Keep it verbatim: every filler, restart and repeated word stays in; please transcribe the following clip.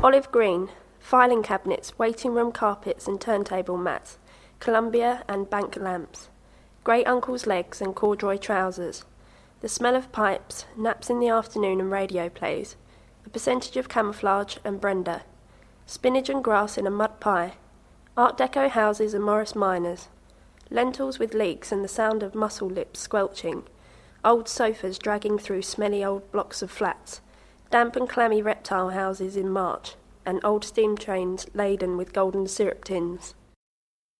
Olive green, filing cabinets, waiting room carpets and turntable mats, Columbia and bank lamps, great uncle's legs and corduroy trousers, the smell of pipes, naps in the afternoon and radio plays, a percentage of camouflage and Brenda, spinach and grass in a mud pie, Art Deco houses and Morris Minors, lentils with leeks and the sound of mussel lips squelching, old sofas dragging through smelly old blocks of flats, damp and clammy reptile houses in March, and old steam trains laden with golden syrup tins.